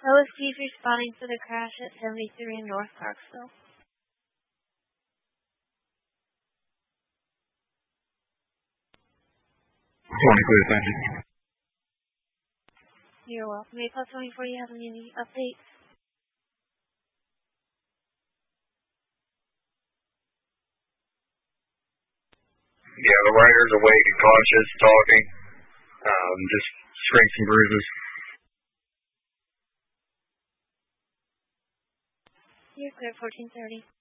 OSG's responding to the crash at 73 in North Clarksville. Clear, thank you. You're welcome. 8+24, you have any updates? Yeah, the rider's awake and conscious, talking. Just scrapes and bruises. You're clear, 1430.